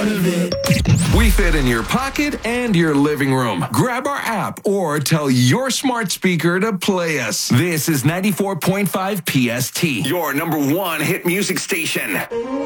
of it. We fit in your pocket and your living room. Grab our app or tell your smart speaker to play us. This is 94.5 PST, your number one hit music station.